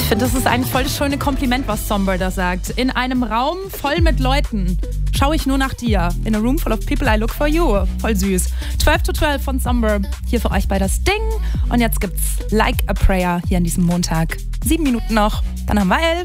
Ich finde, das ist ein voll das schöne Kompliment, was Somber da sagt. In einem Raum voll mit Leuten schaue ich nur nach dir. In a room full of people, I look for you. Voll süß. 12 to 12 von Somber hier für euch bei das Ding. Und jetzt gibt's Like a Prayer hier an diesem Montag. 7 Minuten noch, dann haben wir 11.